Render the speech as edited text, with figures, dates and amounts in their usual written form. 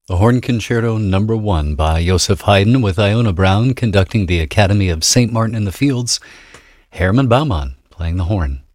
The Horn Concerto Number 1 by Joseph Haydn with Iona Brown conducting the Academy of St. Martin in the Fields. Hermann Baumann playing the horn.